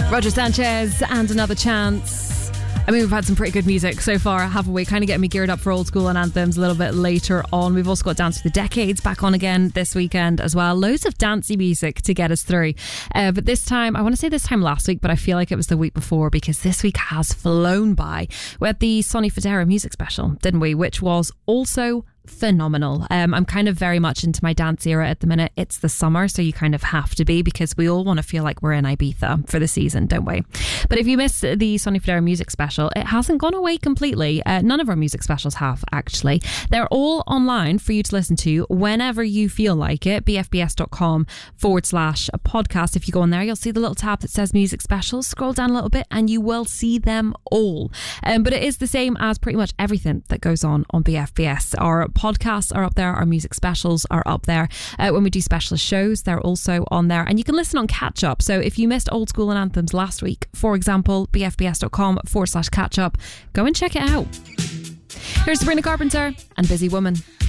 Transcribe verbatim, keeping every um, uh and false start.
Roger Sanchez and Another Chance. I mean, we've had some pretty good music so far, haven't we? Kind of getting me geared up for old school and anthems a little bit later on. We've also got Dance for the Decades back on again this weekend as well. Loads of dancey music to get us through. Uh, but this time, I want to say this time last week, but I feel like it was the week before because this week has flown by. We had the Sonny Fodera music special, didn't we? Which was also phenomenal. Um, I'm kind of very much into my dance era at the minute. It's the summer, so you kind of have to be because we all want to feel like we're in Ibiza for the season, don't we? But if you missed the Sonny Fodera music special, it hasn't gone away completely. Uh, none of our music specials have, actually. They're all online for you to listen to whenever you feel like it. bfbs.com forward slash podcast. If you go on there, you'll see the little tab that says music specials. Scroll down a little bit and you will see them all. Um, but it is the same as pretty much everything that goes on on B F B S. Our podcasts are up there, our music specials are up there. Uh, when we do specialist shows, they're also on there, and you can listen on catch up. So if you missed old school and anthems last week, for example, bfbs.com forward slash catch up, go and check it out. Here's Sabrina Carpenter and Busy Woman.